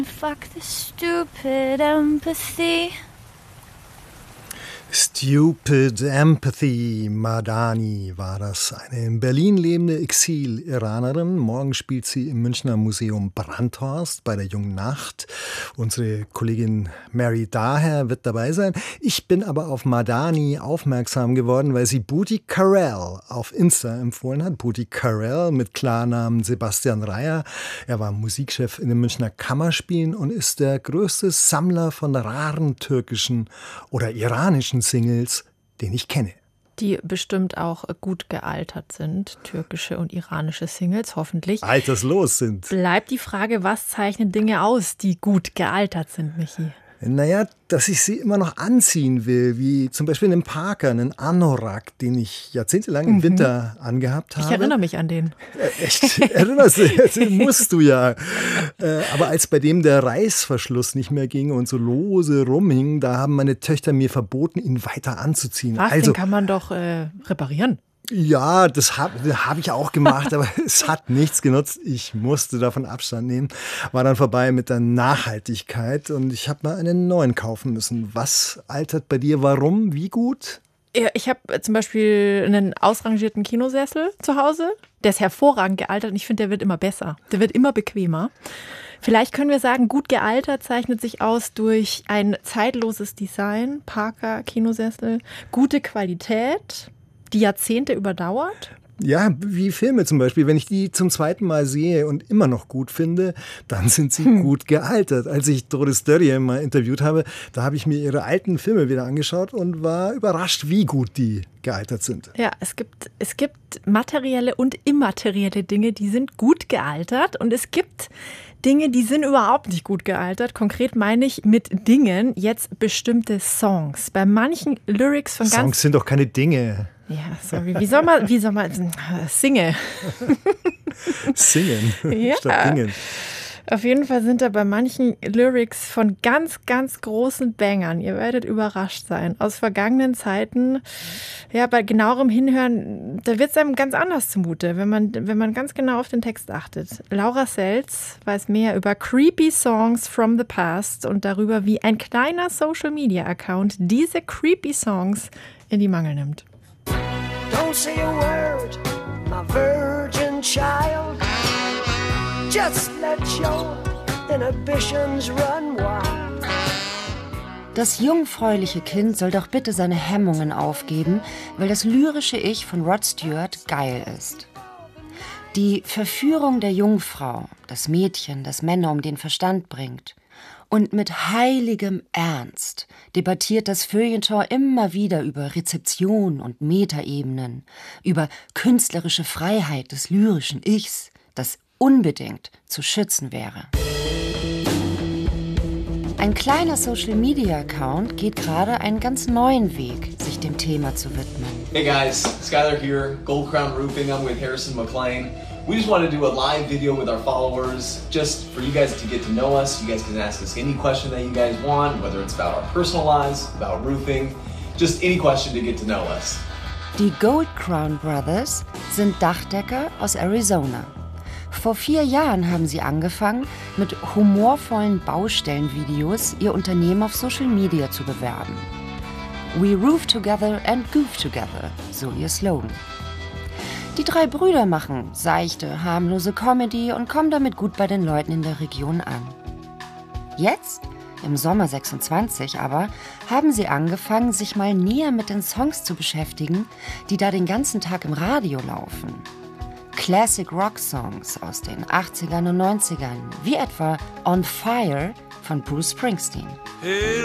Fuck the stupid empathy. Stupid Empathy, Madani war das. Eine in Berlin lebende Exil-Iranerin. Morgen spielt sie im Münchner Museum Brandhorst bei der Jungen Nacht. Unsere Kollegin Mary Daher wird dabei sein. Ich bin aber auf Madani aufmerksam geworden, weil sie Booty Carell auf Insta empfohlen hat. Booty Carell mit Klarnamen Sebastian Reyer. Er war Musikchef in den Münchner Kammerspielen und ist der größte Sammler von raren türkischen oder iranischen Singles, den ich kenne. Die bestimmt auch gut gealtert sind, türkische und iranische Singles, hoffentlich. Alterslos sind. Bleibt die Frage, was zeichnet Dinge aus, die gut gealtert sind, Michi? Naja, dass ich sie immer noch anziehen will, wie zum Beispiel einen Parker, einen Anorak, den ich jahrzehntelang im Winter angehabt habe. Ich erinnere mich an den. Echt? Erinnerst du? Den musst du ja. Aber als bei dem der Reißverschluss nicht mehr ging und so lose rumhing, da haben meine Töchter mir verboten, ihn weiter anzuziehen. Was, den kann man doch reparieren. Ja, das hab ich auch gemacht, aber es hat nichts genutzt. Ich musste davon Abstand nehmen. War dann vorbei mit der Nachhaltigkeit und ich habe mal einen neuen kaufen müssen. Was altert bei dir? Warum? Wie gut? Ja, ich habe zum Beispiel einen ausrangierten Kinosessel zu Hause. Der ist hervorragend gealtert und ich finde, der wird immer besser. Der wird immer bequemer. Vielleicht können wir sagen, gut gealtert zeichnet sich aus durch ein zeitloses Design, Parker, Kinosessel, gute Qualität, die Jahrzehnte überdauert? Ja, wie Filme zum Beispiel. Wenn ich die zum zweiten Mal sehe und immer noch gut finde, dann sind sie gut gealtert. Als ich Doris Dörrie mal interviewt habe, da habe ich mir ihre alten Filme wieder angeschaut und war überrascht, wie gut die gealtert sind. Ja, es gibt materielle und immaterielle Dinge, die sind gut gealtert und es gibt Dinge, die sind überhaupt nicht gut gealtert. Konkret meine ich mit Dingen jetzt bestimmte Songs. Bei manchen Lyrics von ganz... Songs sind doch keine Dinge. Ja, sorry. Wie soll man singen? Singen ja. Statt dingen. Auf jeden Fall sind da bei manchen Lyrics von ganz, ganz großen Bangern, ihr werdet überrascht sein, aus vergangenen Zeiten. Ja, bei genauerem Hinhören, da wird es einem ganz anders zumute, wenn man ganz genau auf den Text achtet. Laura Selz weiß mehr über creepy Songs from the past und darüber, wie ein kleiner Social-Media-Account diese creepy Songs in die Mangel nimmt. Don't say a word, my virgin child. Just let your inhibitions run wild. Das jungfräuliche Kind soll doch bitte seine Hemmungen aufgeben, weil das lyrische Ich von Rod Stewart geil ist. Die Verführung der Jungfrau, das Mädchen, das Männer um den Verstand bringt. Und mit heiligem Ernst debattiert das Feuilleton immer wieder über Rezeption und Metaebenen, über künstlerische Freiheit des lyrischen Ichs, das unbedingt zu schützen wäre. Ein kleiner Social-Media-Account geht gerade einen ganz neuen Weg, sich dem Thema zu widmen. Hey guys, Skylar here, Gold Crown Roofing. I'm with Harrison McLean. We just want to do a live video with our followers, just for you guys to get to know us. You guys can ask us any question that you guys want, whether it's about our personal lives, about roofing, just any question to get to know us. Die Gold Crown Brothers sind Dachdecker aus Arizona. Vor 4 Jahren haben sie angefangen, mit humorvollen Baustellenvideos ihr Unternehmen auf Social Media zu bewerben. We roof together and goof together, so ihr Slogan. Die 3 Brüder machen seichte, harmlose Comedy und kommen damit gut bei den Leuten in der Region an. Jetzt, im Sommer 26 aber, haben sie angefangen, sich mal näher mit den Songs zu beschäftigen, die da den ganzen Tag im Radio laufen. Classic Rock Songs aus den 80ern und 90ern, wie etwa On Fire von Bruce Springsteen.